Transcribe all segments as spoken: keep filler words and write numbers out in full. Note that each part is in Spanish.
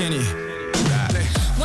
Kenny. Dale.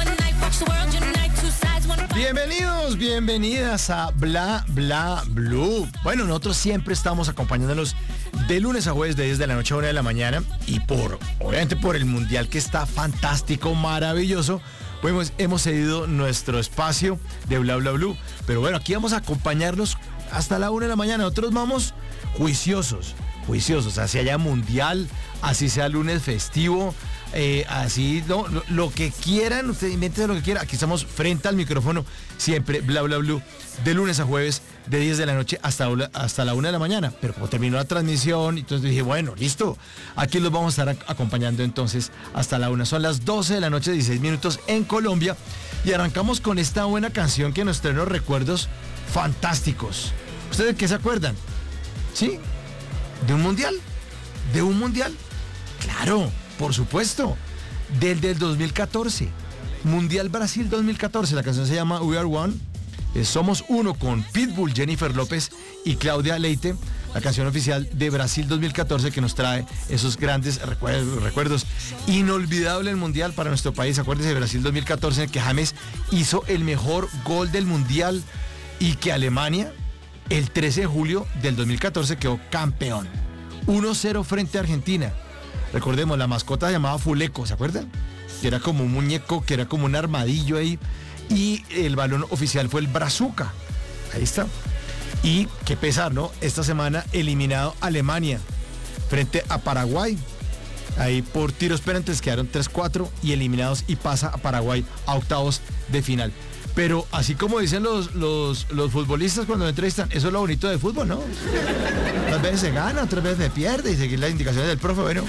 Bienvenidos, bienvenidas a Bla Bla Blue. Bueno, nosotros siempre estamos acompañándolos de lunes a jueves de diez de la noche a una de la mañana y por, obviamente por el mundial que está fantástico, maravilloso, pues hemos cedido nuestro espacio de Bla Bla Blue. Pero bueno, aquí vamos a acompañarlos hasta la una de la mañana. Nosotros vamos juiciosos, juiciosos, así haya mundial, así sea lunes festivo. Eh, así, no, lo, lo que quieran, ustedes inventen lo que quieran. Aquí estamos frente al micrófono, siempre Bla Bla Blue, de lunes a jueves, de diez de la noche hasta, hasta la una de la mañana. Pero como terminó la transmisión, entonces dije, bueno, listo, aquí los vamos a estar acompañando entonces hasta la una. Son las doce de la noche, dieciséis minutos en Colombia. Y arrancamos con esta buena canción que nos trae unos recuerdos fantásticos. ¿Ustedes qué se acuerdan? ¿Sí? ¿De un mundial? ¿De un mundial? Claro. Por supuesto, del del dos mil catorce, Mundial Brasil dos mil catorce, la canción se llama We Are One, eh, Somos Uno, con Pitbull, Jennifer López y Claudia Leite, la canción oficial de Brasil dos mil catorce que nos trae esos grandes recuerdos, recuerdos. Inolvidable el Mundial para nuestro país. Acuérdense de Brasil dos mil catorce, en el que James hizo el mejor gol del Mundial y que Alemania, el trece de julio del dos mil catorce, quedó campeón, uno cero frente a Argentina. Recordemos, la mascota se llamaba Fuleco, ¿se acuerdan? Que era como un muñeco, que era como un armadillo ahí. Y el balón oficial fue el Brazuca. Ahí está. Y qué pesar, ¿no? Esta semana eliminado Alemania frente a Paraguay. Ahí por tiros penaltis quedaron tres cuatro y eliminados, y pasa a Paraguay a octavos de final. Pero así como dicen los, los, los futbolistas cuando me entrevistan, eso es lo bonito del fútbol, ¿no? Otras veces se gana, otras veces se pierde, y seguir las indicaciones del profe. Bueno,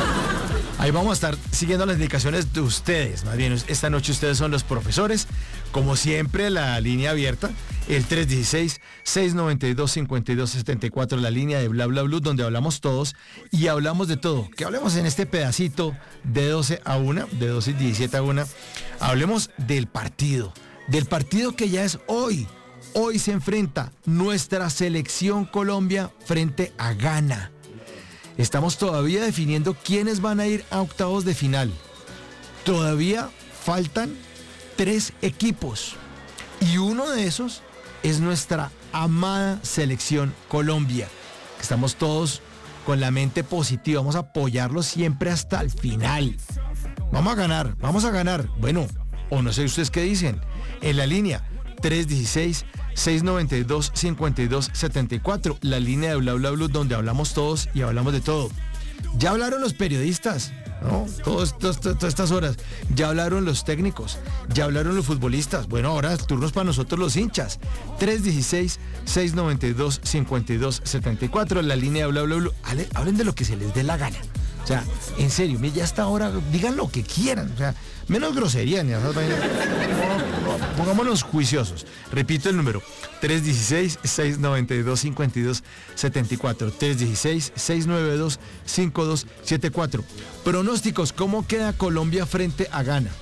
ahí vamos a estar siguiendo las indicaciones de ustedes. Más bien, esta noche ustedes son los profesores. Como siempre, la línea abierta, el tres uno seis, seis nueve dos, cinco dos siete cuatro, la línea de Bla Bla Blue, donde hablamos todos y hablamos de todo. Que hablemos en este pedacito de doce a una, de doce y diecisiete a una. Hablemos del partido. Del partido que ya es hoy. Hoy se enfrenta nuestra selección Colombia frente a Ghana. Estamos todavía definiendo quiénes van a ir a octavos de final. Todavía faltan tres equipos. Y uno de esos es nuestra amada selección Colombia. Estamos todos con la mente positiva. Vamos a apoyarlos siempre hasta el final. Vamos a ganar, vamos a ganar. Bueno, o no sé ustedes qué dicen. En la línea tres uno seis, seis nueve dos, cinco dos siete cuatro, la línea de Bla Bla Blue, donde hablamos todos y hablamos de todo. Ya hablaron los periodistas, ¿no? Todos, todos, todas estas horas. Ya hablaron los técnicos, ya hablaron los futbolistas. Bueno, ahora el turno es para nosotros los hinchas. tres uno seis, seis nueve dos, cinco dos siete cuatro, la línea de Bla Bla Blue. Hablen de lo que se les dé la gana. O sea, en serio, ya hasta ahora digan lo que quieran. O sea, menos grosería, ni esas vainas. No, no, pongámonos juiciosos. Repito el número: tres uno seis, seis nueve dos, cinco dos siete cuatro. tres uno seis, seis nueve dos, cinco dos siete cuatro. Pronósticos: ¿cómo queda Colombia frente a Ghana?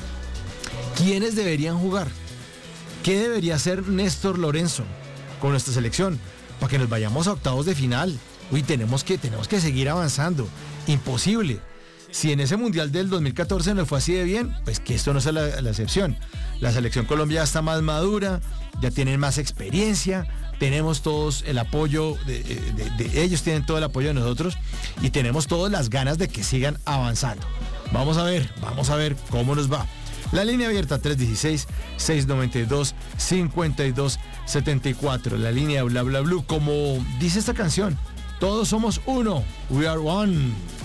¿Quiénes deberían jugar? ¿Qué debería hacer Néstor Lorenzo con nuestra selección para que nos vayamos a octavos de final? Uy, tenemos que, tenemos que seguir avanzando. Imposible. Si en ese Mundial del dos mil catorce nos fue así de bien, pues que esto no sea la, la excepción. La selección Colombia ya está más madura, ya tienen más experiencia, tenemos todos el apoyo, de, de, de ellos tienen todo el apoyo de nosotros y tenemos todas las ganas de que sigan avanzando. Vamos a ver, vamos a ver cómo nos va. La línea abierta tres uno seis, seis nueve dos, cinco dos siete cuatro, la línea Bla Bla Blue, como dice esta canción, todos somos uno, we are one.